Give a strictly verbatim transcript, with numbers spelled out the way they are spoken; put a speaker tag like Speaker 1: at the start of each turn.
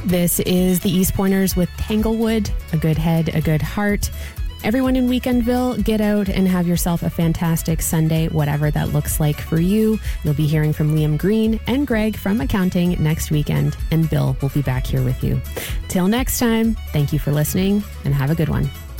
Speaker 1: This is the East Pointers with Tanglewood, a good head, a good heart. Everyone in Weekendville, get out and have yourself a fantastic Sunday, whatever that looks like for you. You'll be hearing from Liam Green and Greg from accounting next weekend, and Bill will be back here with you. Till next time, thank you for listening and have a good one.